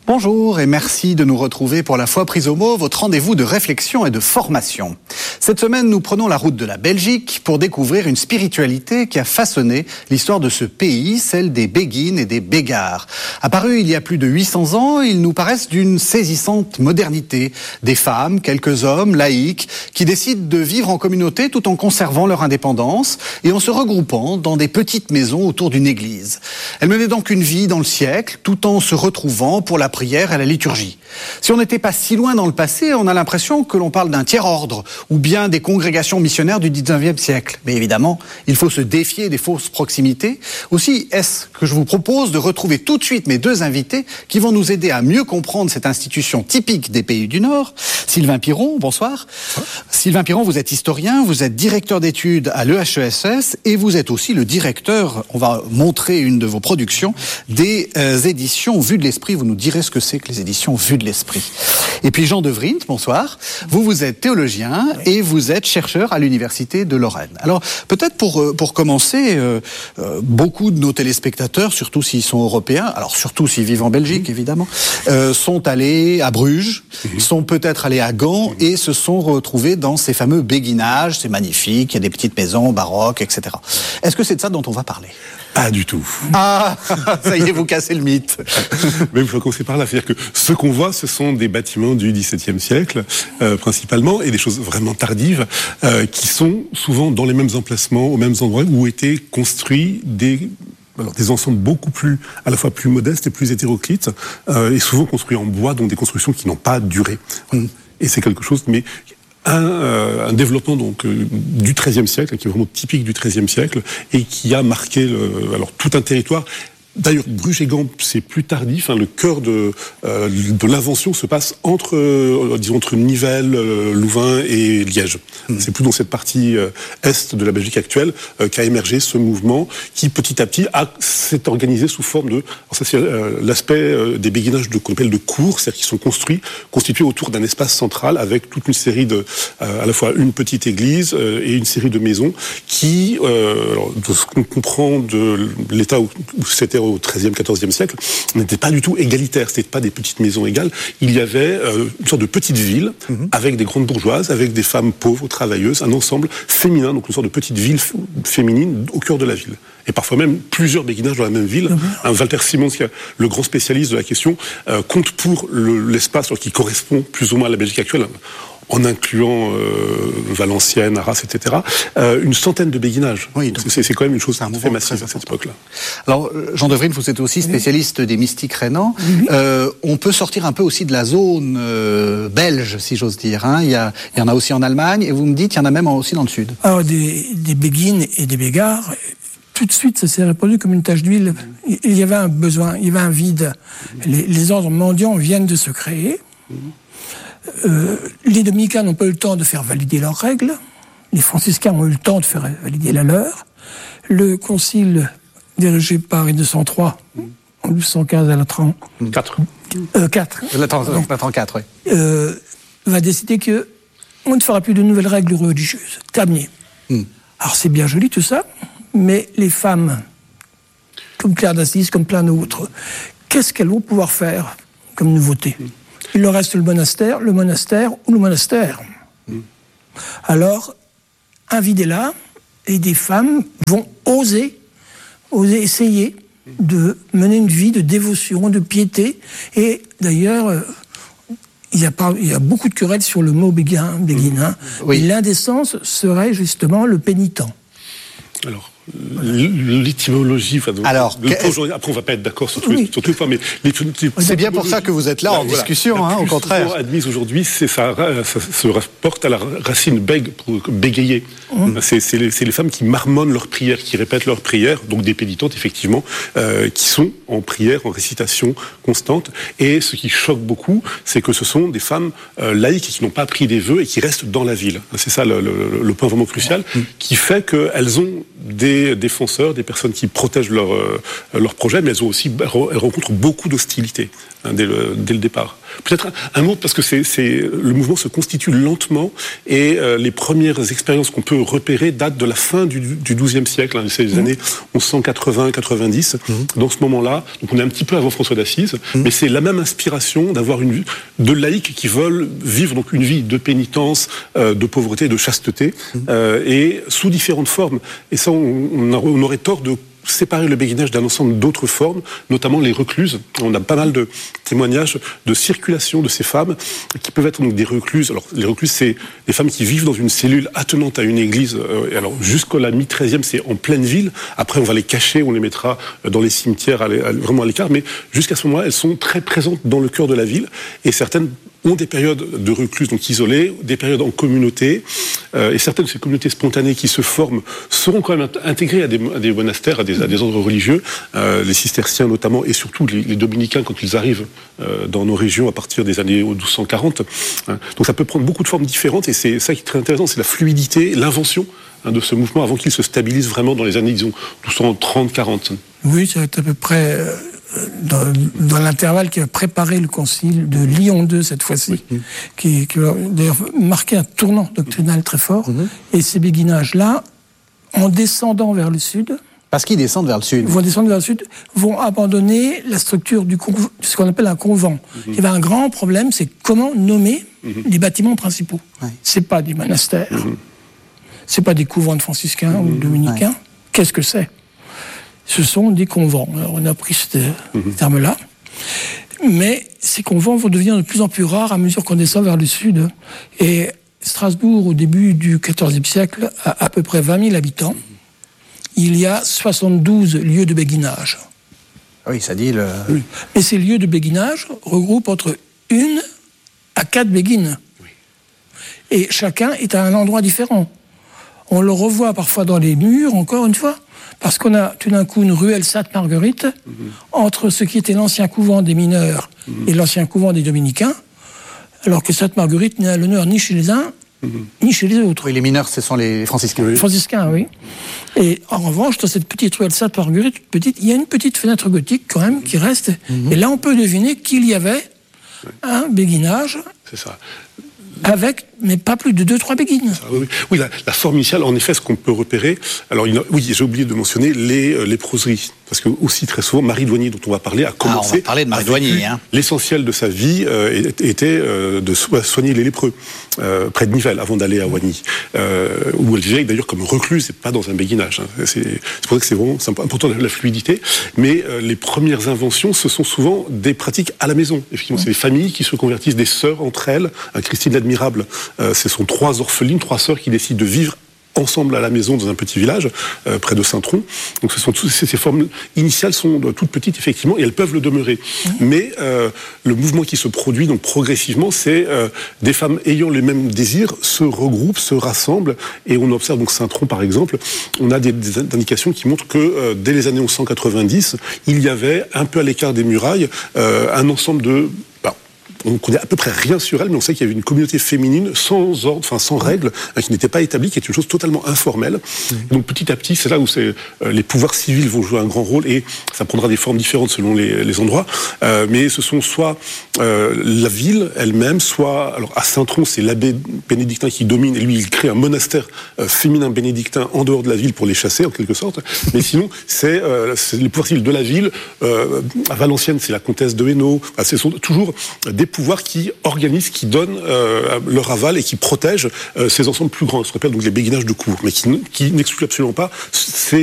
Bonjour et merci de nous retrouver pour La Foi prise au mot, votre rendez-vous de réflexion et de formation. Cette semaine, nous prenons la route de la Belgique pour découvrir une spiritualité qui a façonné l'histoire de ce pays, celle des Béguines et des Bégards. Apparus il y a plus de 800 ans, ils nous paraissent d'une saisissante modernité. Des femmes, quelques hommes, laïcs, qui décident de vivre en communauté tout en conservant leur indépendance et en se regroupant dans des petites maisons autour d'une église. Elles menaient donc une vie dans le siècle, tout en se retrouvant pour la prière et la liturgie. Si on n'était pas si loin dans le passé, on a l'impression que l'on parle d'un tiers-ordre ou bien des congrégations missionnaires du 19e siècle. Mais évidemment, il faut se défier des fausses proximités. Aussi, est-ce que je vous propose de retrouver tout de suite mes deux invités qui vont nous aider à mieux comprendre cette institution typique des pays du Nord. Sylvain Piron, bonsoir. Sylvain Piron, vous êtes historien, vous êtes directeur d'études à l'EHESS et vous êtes aussi le directeur, on va montrer une de vos productions, des éditions Vues de l'Esprit. Vous nous direz ce que c'est que les éditions Vues de l'Esprit. Et puis Jean de Vriend, bonsoir. Vous êtes théologien et vous êtes chercheur à l'Université de Lorraine. Alors peut-être pour commencer, beaucoup de nos téléspectateurs, surtout s'ils sont européens, alors surtout s'ils vivent en Belgique évidemment, sont allés à Bruges, sont peut-être allés à Gand et se sont retrouvés dans ces fameux béguinages. C'est magnifique, il y a des petites maisons baroques, etc. Est-ce que c'est de ça dont on va parler ? Pas du tout. Ah, ça y est, vous cassez le mythe. Mais il faut commencer par là. C'est-à-dire que ce qu'on voit, ce sont des bâtiments du XVIIe siècle, principalement, et des choses vraiment tardives, qui sont souvent dans les mêmes emplacements, aux mêmes endroits où étaient construits des ensembles beaucoup plus, à la fois plus modestes et plus hétéroclites, et souvent construits en bois, donc des constructions qui n'ont pas duré. Et c'est quelque chose, mais un développement donc du XIIIe siècle, qui est vraiment typique du XIIIe siècle, et qui a marqué tout un territoire. D'ailleurs, Bruges et Gand, c'est plus tardif. Le cœur de l'invention se passe entre Nivelles, Louvain et Liège. C'est plus dans cette partie est de la Belgique actuelle qu'a émergé ce mouvement qui, petit à petit, s'est organisé sous forme de... Alors ça, c'est l'aspect des béguinages qu'on appelle de cours, c'est-à-dire qu'ils sont constitués autour d'un espace central avec toute une série à la fois une petite église et une série de maisons qui, de ce qu'on comprend de l'état où c'était au XIIIe, XIVe siècle, n'était pas du tout égalitaire. C'était pas des petites maisons égales. Il y avait une sorte de petite ville avec des grandes bourgeoises, avec des femmes pauvres, travailleuses, un ensemble féminin, donc une sorte de petite ville féminine au cœur de la ville. Et parfois même plusieurs béguinages dans la même ville. Walter Simons, qui est le grand spécialiste de la question, compte pour l'espace qui correspond plus ou moins à la Belgique actuelle, en incluant Valenciennes, Arras, etc., une centaine de béguinages. Oui, c'est quand même une chose très massive à cette époque-là. Alors, Jean de Vriend, vous êtes aussi spécialiste des mystiques rhénans. On peut sortir un peu aussi de la zone belge, si j'ose dire. Il y en a aussi en Allemagne, et vous me dites qu'il y en a même aussi dans le sud. Alors, des béguines et des bégards, tout de suite, ça s'est répandu comme une tache d'huile. Il y avait un besoin, il y avait un vide. Les ordres mendiants viennent de se créer. Les dominicains n'ont pas eu le temps de faire valider leurs règles. Les franciscains ont eu le temps de faire valider la leur. Le concile dirigé par Innocent III en 1215 à la 34, va décider que on ne fera plus de nouvelles règles religieuses. Terminé. Alors c'est bien joli tout ça, mais les femmes, comme Claire d'Assise, comme plein d'autres, qu'est-ce qu'elles vont pouvoir faire comme nouveauté ? Il leur reste le monastère ou le monastère. Alors, un vide est là, et des femmes vont oser essayer de mener une vie de dévotion, de piété. Et d'ailleurs, il y a beaucoup de querelles sur le mot béguin. Oui. L'indécence serait justement le pénitent. Alors, l'étymologie... Après, on va pas être d'accord sur tout le point, mais... C'est bien pour ça que vous êtes là en discussion, au contraire. La plus admise aujourd'hui, ça se rapporte à la racine bègue, pour bégayer. C'est les femmes qui marmonnent leurs prières, qui répètent leurs prières, donc des pénitentes, effectivement, qui sont en prière, en récitation constante. Et ce qui choque beaucoup, c'est que ce sont des femmes laïques qui n'ont pas pris des vœux et qui restent dans la ville. C'est ça le point vraiment crucial, qui fait qu'elles ont des défenseurs, des personnes qui protègent leur projet, mais elles rencontrent beaucoup d'hostilité dès le départ. Peut-être un mot, parce que le mouvement se constitue lentement et les premières expériences qu'on peut repérer datent de la fin du XIIe siècle, hein, c'est les années 1180-90. Dans ce moment-là, donc on est un petit peu avant François d'Assise, mais c'est la même inspiration d'avoir de laïcs qui veulent vivre donc une vie de pénitence, de pauvreté, de chasteté, et sous différentes formes. Et ça, on aurait tort de séparer le béguinage d'un ensemble d'autres formes, notamment les recluses. On a pas mal de témoignages de circulation de ces femmes qui peuvent être donc des recluses. Alors, les recluses, c'est des femmes qui vivent dans une cellule attenante à une église. Alors, jusqu'à la mi-13e, c'est en pleine ville. Après, on va les cacher, on les mettra dans les cimetières, vraiment à l'écart. Mais jusqu'à ce moment-là, elles sont très présentes dans le cœur de la ville. Et certaines ont des périodes de recluse, donc isolées, des périodes en communauté, et certaines de ces communautés spontanées qui se forment seront quand même intégrées à des monastères, à des ordres religieux, les cisterciens notamment, et surtout les dominicains quand ils arrivent dans nos régions à partir des années 1240. Donc ça peut prendre beaucoup de formes différentes, et c'est ça qui est très intéressant, c'est la fluidité, l'invention de ce mouvement avant qu'il se stabilise vraiment dans les années, disons, 1230-40. Oui, c'est à peu près dans l'intervalle qui a préparé le concile de Lyon II cette fois-ci, qui a d'ailleurs marqué un tournant doctrinal très fort. Et ces béguinages-là, en descendant vers le sud, parce qu'ils descendent vers le sud, vont abandonner la structure de ce qu'on appelle un convent. Il y avait un grand problème, c'est comment nommer les bâtiments principaux. C'est pas des monastères, c'est pas des couvents de franciscains ou de dominicains. Qu'est-ce que c'est ? Ce sont des convents. Alors, on a pris ce terme-là. Mais ces convents vont devenir de plus en plus rares à mesure qu'on descend vers le sud. Et Strasbourg, au début du XIVe siècle, a à peu près 20 000 habitants. Il y a 72 lieux de béguinage. Oui, ça dit le... Mais ces lieux de béguinage regroupent entre 1 à 4 béguines. Et chacun est à un endroit différent. On le revoit parfois dans les murs, encore une fois, parce qu'on a tout d'un coup une ruelle Sainte-Marguerite entre ce qui était l'ancien couvent des mineurs et l'ancien couvent des dominicains, alors que Sainte-Marguerite n'est à l'honneur ni chez les uns, ni chez les autres. Oui, les mineurs, ce sont les franciscains. Les franciscains, oui. Et en revanche, dans cette petite ruelle Sainte-Marguerite, il y a une petite fenêtre gothique quand même qui reste. Et là, on peut deviner qu'il y avait un béguinage. C'est ça. Avec, mais pas plus de 2-3 béguines. Oui, la forme initiale, en effet, ce qu'on peut repérer. Alors, oui, j'ai oublié de mentionner les léproseries. Parce que, aussi, très souvent, Marie Douanier, dont on va parler, a commencé. On va parler de Marie Douanier. L'essentiel de sa vie était de soigner les lépreux, près de Nivelles, avant d'aller à Oigny. Où elle vivait d'ailleurs comme recluse, et pas dans un béguinage. C'est pour ça que c'est vraiment important la fluidité. Mais les premières inventions, ce sont souvent des pratiques à la maison. Effectivement, c'est des familles qui se convertissent, des sœurs entre elles. Christine l'Admirable, ce sont 3 orphelines, 3 sœurs qui décident de vivre ensemble à la maison dans un petit village près de Saint-Tron. Donc ces formes initiales sont toutes petites effectivement et elles peuvent le demeurer. Mais le mouvement qui se produit donc progressivement, c'est des femmes ayant les mêmes désirs se regroupent, se rassemblent et on observe donc Saint-Tron par exemple. On a des indications qui montrent que dès les années 1190, il y avait un peu à l'écart des murailles un ensemble de... On ne connaît à peu près rien sur elle, mais on sait qu'il y avait une communauté féminine sans ordre, enfin sans règles, qui n'était pas établie, qui est une chose totalement informelle. Donc petit à petit, c'est là où les pouvoirs civils vont jouer un grand rôle et ça prendra des formes différentes selon les endroits. Mais ce sont soit la ville elle-même, soit alors à Saint-Tron, c'est l'abbé bénédictin qui domine et lui il crée un monastère féminin bénédictin en dehors de la ville pour les chasser en quelque sorte. Mais sinon, c'est les pouvoirs civils de la ville. À Valenciennes, c'est la comtesse de Hainaut. Ce sont toujours des pouvoirs qui organisent, qui donnent leur aval et qui protègent ces ensembles plus grands. Ce qu'on appelle donc les béguinages de cour, mais qui n'excluent absolument pas ces